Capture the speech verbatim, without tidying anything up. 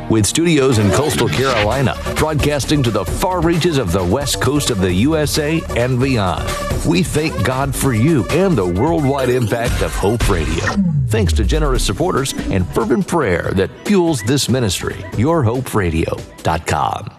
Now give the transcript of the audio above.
With studios in coastal Carolina, broadcasting to the far reaches of the west coast of the U S A and beyond. We thank God for you and the worldwide impact of Hope Radio. Thanks to generous supporters and fervent prayer that fuels this ministry. your hope radio dot com.